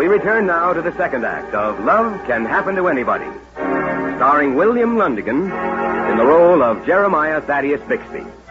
We return now to the second act of Love Can Happen to Anybody, starring William Lundigan in the role of Jeremiah Thaddeus Bixby.